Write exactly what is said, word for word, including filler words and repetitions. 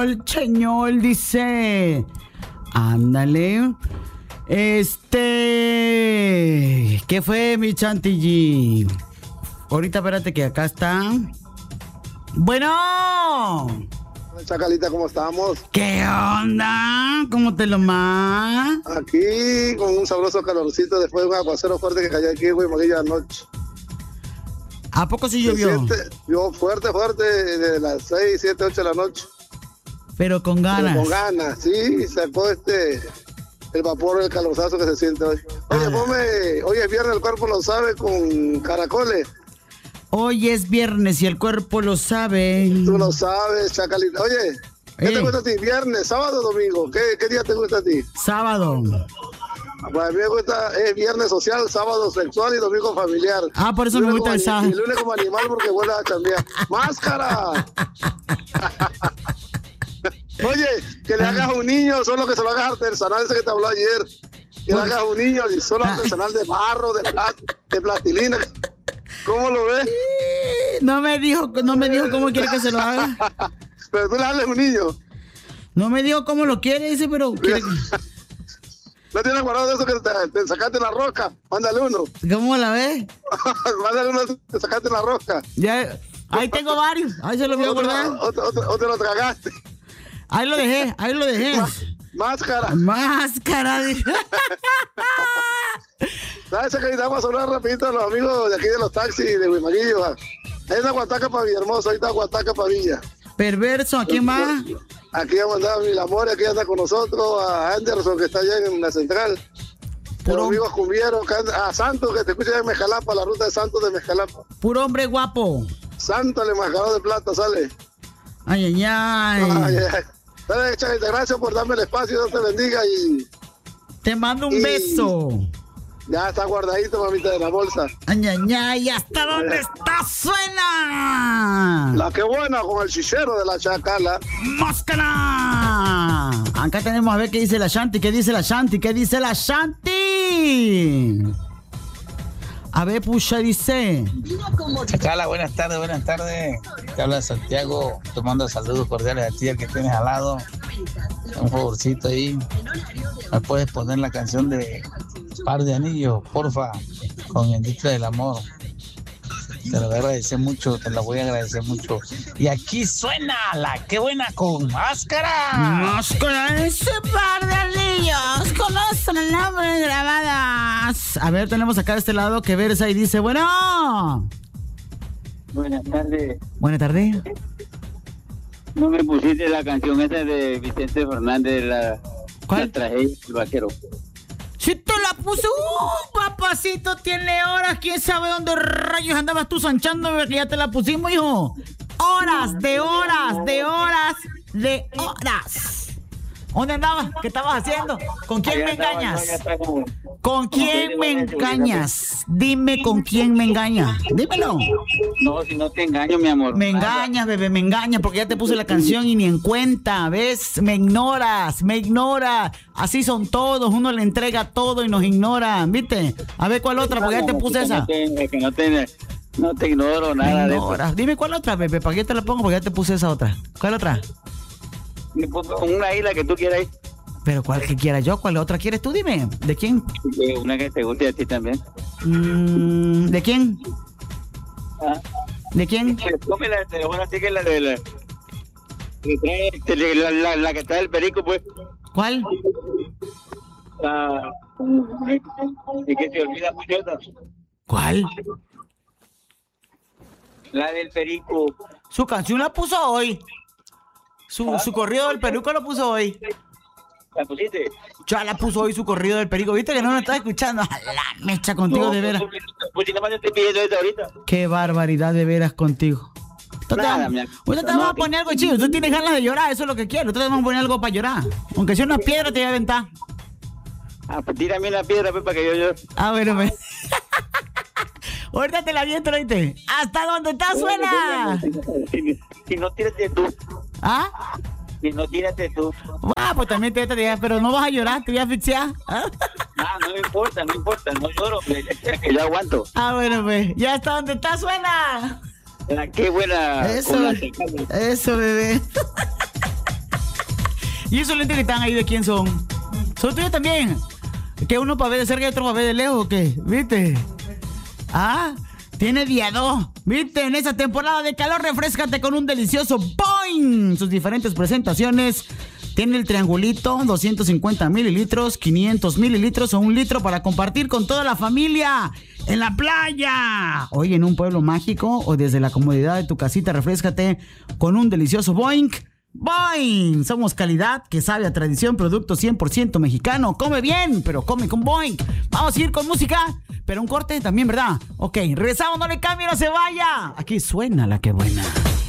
Cheñol, Cheñol, dice. Ándale. Este. ¿Qué fue, mi chantilly? Ahorita espérate que acá está. Bueno. Chacalita, ¿cómo estamos? ¿Qué onda? ¿Cómo te lo más? Aquí con un sabroso calorcito después de un aguacero fuerte que cayó aquí en Huimaguillo anoche. ¿A poco sí llovió? Llovió fuerte, fuerte, de las seis, siete, ocho de la noche. Pero con ganas. Pero con ganas, sí, sacó este el vapor, el calorzazo que se siente hoy. Oye, ponme, hoy es viernes, el cuerpo lo sabe, con caracoles. Hoy es viernes y el cuerpo lo sabe. Tú lo sabes, Chacalita. Oye, ¿qué eh. te gusta a ti? ¿Viernes, sábado o domingo? ¿Qué, ¿Qué día te gusta a ti? Sábado. Pues a mí me gusta, es viernes social, sábado sexual y domingo familiar. Ah, por eso me gusta el sábado. Y lunes como animal porque vuelve a cambiar. ¡Máscara! Oye, que le hagas a un niño, solo que se lo hagas artesanal, ese que te habló ayer. Que le hagas a un niño y solo artesanal de barro, de, de plastilina. ¿Cómo lo ves? No me dijo, no me dijo cómo quiere que se lo haga. Pero tú le hables a un niño. No me dijo cómo lo quiere, dice, pero quiere que... ¿No tienes guardado de eso que te, te sacaste la rosca? Mándale uno. ¿Cómo la ves? Mándale uno que te sacaste la rosca. Ya, ahí tengo varios. Ahí se los voy a guardar. O, o, o, o te lo tragaste. Ahí lo dejé, ahí lo dejé. Máscara. Máscara. ¿Sabes que vamos a hablar rapidito a los amigos de aquí de los taxis de Huimaguillo? Ahí está Guataca para Villahermosa, ahí está Guataca para Villa. Perverso, ¿a quién más? Aquí vamos a mandar a Mil Amor, aquí anda con nosotros, a Anderson que está allá en la central. Puro... Los amigos cumbieros, a Santos que te escucha en Mezcalapa, la ruta de Santos de Mezcalapa. Puro hombre guapo. Santos, el mascarón de plata, sale. Ay, ay, ay. ay, ay. Dale, Chaita, gracias por darme el espacio, Dios te bendiga y... Te mando un y... beso. Ya está guardadito, mamita, de la bolsa. Ay, ay, ay, ¿hasta dónde está? ¡Suena! La que buena con el chichero de la Chacala. ¡Máscara! Acá tenemos a ver qué dice la Shanti, qué dice la Shanti, qué dice la Shanti. A ver, pucha, dice. Chacala, buenas tardes, buenas tardes. Te habla Santiago, tomando saludos cordiales a ti, el que tienes al lado. Un favorcito ahí. ¿Me puedes poner la canción de Par de Anillos, porfa? Con Industria del Amor. Te lo voy a agradecer mucho, te lo voy a agradecer mucho. Y aquí suena la que buena con Máscara. Máscara, ese Par de Anillos. Conocen el nombre de grabadas. A ver, tenemos acá de este lado que versa y dice, bueno. Buenas tardes. Buenas tardes. ¿No me pusiste la canción esa de Vicente Fernández, la, ¿cuál? La tragedia del vaquero? Si te la puse, uh, papacito, tiene horas, quién sabe dónde rayos andabas tú sanchando, que ya te la pusimos, hijo. Horas, de horas, de horas, de horas. ¿Dónde andabas? ¿Qué estabas haciendo? ¿Con quién me engañas? ¿Con quién me engañas? Dime con quién me engañas. Dímelo. No, si no te engaño, mi amor. Me engañas, bebé, me engañas porque ya te puse la canción y ni en cuenta, ¿ves? Me ignoras, me ignoras. Así son todos, uno le entrega todo y nos ignoran, ¿viste? A ver cuál otra, porque ya te puse esa. Que no te, no te ignoro nada de eso. Dime cuál otra, bebé, para qué te la pongo porque ya te puse esa otra. ¿Cuál otra? Una isla que tú quieras ir. Pero cuál que quiera yo, cuál otra quieres tú, dime. ¿De quién? Una que te guste a ti también. Mm, ¿De quién? ¿Ah? ¿De quién? Come la de ahora sí que la de la, la, la, la que está del perico, pues. ¿Cuál? La y que se olvida muchota. ¿Cuál? La del perico. Su canción la puso hoy. Su, ¿Ah? su corrido del perico lo puso hoy. ¿La pusiste? Ya la puso hoy su corrido del perico. ¿Viste que no lo estás escuchando? A la mecha contigo, no, de veras. Pues si nada más te estoy pidiendo esto ahorita. Qué barbaridad de veras contigo. Nada, te, ahorita te vamos a poner algo chido. Tú tienes ganas de llorar, eso es lo que quiero. Tú te vamos a poner algo para llorar. Aunque sea una piedra, te voy a aventar. Ah, pues tírame una piedra, pues, para que yo llore. Ah, bueno, pues. Ahorita te la aviento, ¿oíste? ¿Hasta dónde está suena? Si, si no, tírate tú. ¿Ah? Si no, tírate tú. Ah, pues también te voy a pero no vas a llorar, te voy a asfixiar. ¿Ah? Ah, no me importa, no importa, no lloro, que yo aguanto. Ah, bueno, pues, ya hasta donde está suena. La qué buena. Eso, eso, bebé. ¿Y esos lentes que están ahí de quién son? ¿Son tuyos también? ¿Que uno para ver de cerca y otro para ver de lejos o qué? ¿Viste? Ah, tiene día dos. ¿Viste? En esa temporada de calor, refréscate con un delicioso Boing. Sus diferentes presentaciones. Tiene el triangulito, doscientos cincuenta mililitros, quinientos mililitros o un litro para compartir con toda la familia en la playa. Hoy en un pueblo mágico o desde la comodidad de tu casita, refréscate con un delicioso Boing. Boing, somos calidad que sabe a tradición, producto cien por ciento mexicano. Come bien, pero come con Boing. Vamos a ir con música, pero un corte también, ¿verdad? Ok, regresamos, no le cambie, no se vaya. Aquí suena la que buena.